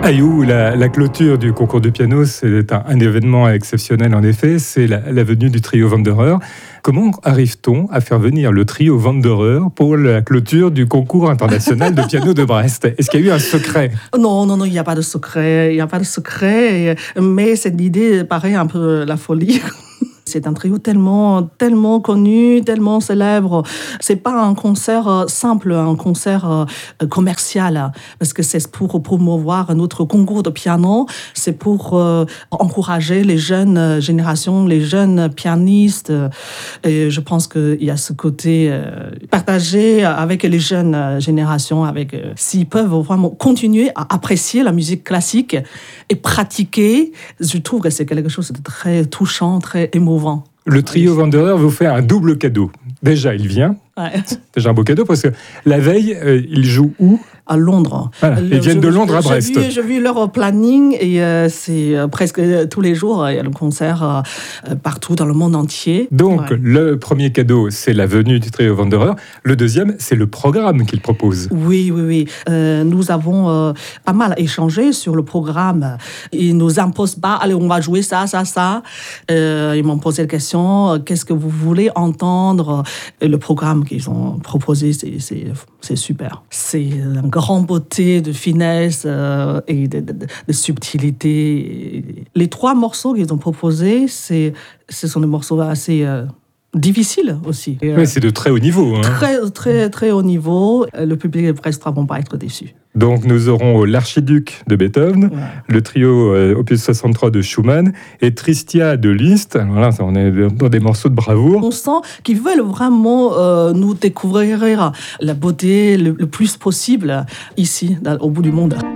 Ayou, la clôture du concours de piano, c'est un événement exceptionnel en effet, c'est la venue du trio Wanderer. Comment arrive-t-on à faire venir le trio Wanderer pour la clôture du concours international de piano de Brest? Est-ce qu'il y a eu un secret? Non, il n'y a pas de secret, mais cette idée paraît un peu la folie. C'est un trio tellement connu, tellement célèbre. C'est pas un concert simple, un concert commercial, parce que c'est pour promouvoir notre concours de piano. C'est pour encourager les jeunes générations, les jeunes pianistes. Et je pense qu'il y a ce côté partagé avec les jeunes générations, s'ils peuvent vraiment continuer à apprécier la musique classique et pratiquer. Je trouve que c'est quelque chose de très touchant, très émouvant. Le trio Wanderer vous fait un double cadeau. Déjà, il vient. Ouais. C'est déjà un beau cadeau parce que la veille, il joue où? À Londres. Voilà. Ils viennent de Londres à Brest. J'ai vu leur planning et c'est presque tous les jours, il y a le concert partout dans le monde entier. Donc, le premier cadeau, c'est la venue du trio Wanderer. Le deuxième, c'est le programme qu'ils proposent. Oui. Nous avons pas mal échangé sur le programme. Ils nous imposent pas, allez, on va jouer ça. Ils m'ont posé la question, qu'est-ce que vous voulez entendre? Et le programme qu'ils ont proposé, c'est super. C'est une grande beauté, de finesse et de subtilité. Les 3 morceaux qu'ils ont proposés, ce sont des morceaux assez difficiles aussi. Oui, c'est de très haut niveau. Très haut niveau. Le public de Brest ne vont pas être déçu. Donc nous aurons l'Archiduc de Beethoven, le trio Opus 63 de Schumann et Tristia de Liszt. Voilà, on est dans des morceaux de bravoure. On sent qu'ils veulent vraiment nous découvrir la beauté le plus possible ici, au bout du monde.